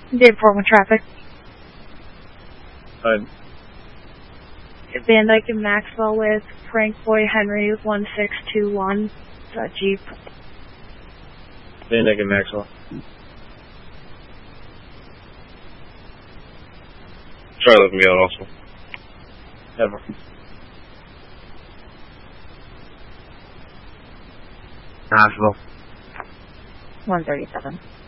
Dave Portman traffic. Van Dyke and Maxwell with Frank Boy Henry 1621. Jeep. Van Dyke and Maxwell. Charlie can be out also. Ever. Nashville. 137.